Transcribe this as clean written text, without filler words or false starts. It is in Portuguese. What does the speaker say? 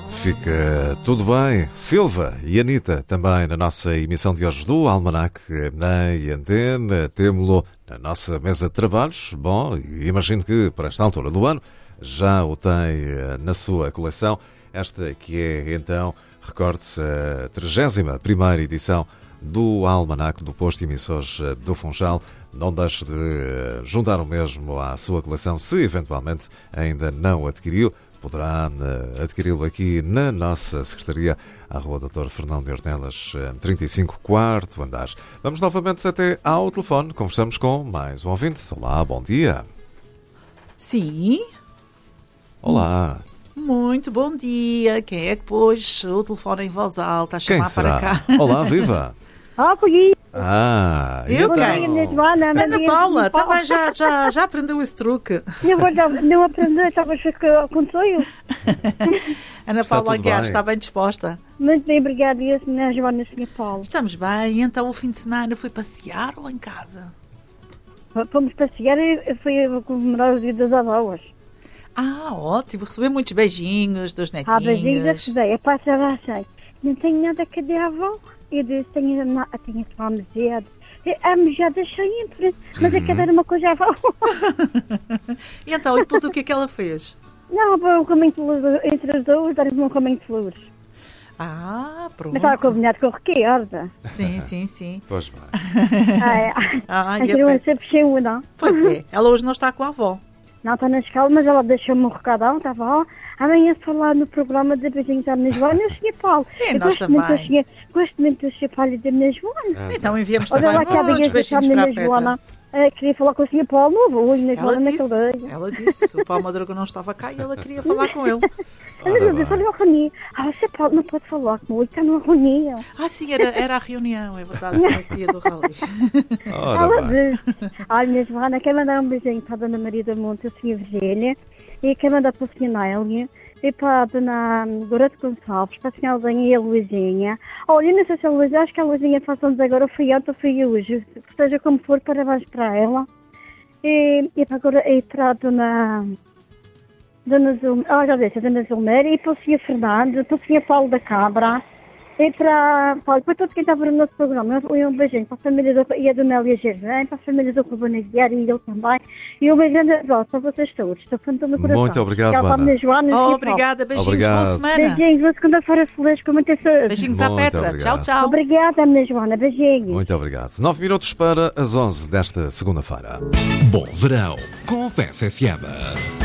Fica tudo bem. Silva e Anitta também na nossa emissão de hoje do Almanac na Antena. Temo-lo na nossa mesa de trabalhos. Bom, imagino que para esta altura do ano já o tem na sua coleção. Esta que é então, recorde-se, a 31ª edição do Almanac do Posto Emissores do Funchal. Não deixe de juntar o mesmo à sua coleção se eventualmente ainda não o adquiriu. Poderá adquiri-lo aqui na nossa secretaria, à Rua Dr. Fernando de Ornelas, 35, quarto andar. Vamos novamente até ao telefone. Conversamos com mais um ouvinte. Olá, bom dia. Sim. Olá. Muito bom dia. Quem é que pôs o telefone em voz alta a chamar Quem será? para cá? Olá, viva. Fui. Eu então. quem? Ana Paula, também já aprendeu esse truque. Não aprendeu, estava a ver que aconteceu. Ana Está Paula tudo Aguiar bem. está bem disposta. Muito bem, obrigada. E a senhora Joana e a senhora Paula. Estamos bem. Então o fim de semana foi passear ou em casa? Fomos passear e fui comemorar o dia das avós. Ah, ótimo. Receber muitos beijinhos dos Beijinhos a netinhos. receber. A passar lá, sei. Não tenho nada que dar à avó. Eu disse, tenho uma mesada. A mesada sempre. Mas é que dar uma coisa à avó. E então, e depois o que é que ela fez? Não, para um caminho de flores, entre as duas, dar-lhe um caminho de flores. Ah, pronto. Mas estava combinado com o Ricardo. Sim. Pois bem. Ah, A e criança até- sempre cheia, não? Pois é. Ela hoje não está com a avó. Não, está na escola, mas ela deixou-me um recadão, estava, amanhã falar no programa de beijinhos à minha Joana e o Sr. Paulo. É, Eu nós também. gosto muito do Sr. Paulo e da minha Joana. Então enviamos Olha também lá que há muitos beijinhos à beijinhos para a minha Petra. Joana. Queria falar com o Sr. Paulo, não vou, na Joana naquele dia. Ela disse, o Paulo Madruga não estava cá e ela queria falar com ele. Mas eu disse, olha uma reunião. O Sr. Paulo não pode falar comigo, está numa reunião. Ah, sim, era a reunião, é verdade, foi nesse dia do rally. Ora Ela bem. disse, olha, minha Joana, quer mandar um beijinho para a Dona Maria da Monte, a Sra. Virgínia, e quer mandar para a Sra. Nélia, e para a Dona Dorota Gonçalves, para a Sra. Aldenha e a Luizinha. Olha, eu não sei se a Luizinha, acho que a Luizinha faz anos agora, foi ontem ou foi hoje, seja como for, parabéns para ela. E para a Dona Zulmeira, já disse, a Dona Zulmeira, e para o Sr. Fernando, para o Sr. Paulo da Cabra, e para todos quem estava no nosso programa. Um beijinho para a família e a Dona Elia Gervém, para a família do Ruben Aguiar e ele também. E um grande abraço para vocês todos. Estou falando no coração. Muito obrigado, Para a Ana. minha Joana e o Sr. Paulo. Obrigada, beijinhos, Obrigado. boa semana. Beijinhos, boa segunda-feira feliz, com muita saúde. Beijinhos à Muito Petra. obrigado. Tchau. Obrigada, minha Joana. Beijinhos. Muito obrigado. 9 minutos para as 11 desta segunda-feira. Bom verão com o PFFM.